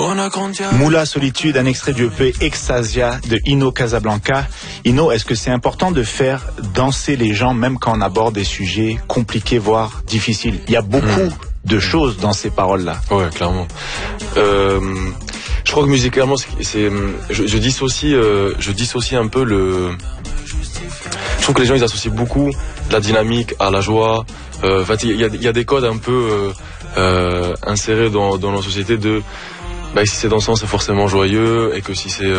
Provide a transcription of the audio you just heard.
Moula Solitude, un extrait du EP Extasia de Ino Casablanca. Ino, est-ce que c'est important de faire danser les gens même quand on aborde des sujets compliqués, voire difficiles? Il y a beaucoup de choses dans ces paroles-là. Ouais, clairement. Je crois que musicalement, je dissocie un peu le... Je trouve que les gens, ils associent beaucoup la dynamique à la joie. En fait, il y a des codes un peu insérés dans nos sociétés de... si c'est dansant, c'est forcément joyeux, et que si c'est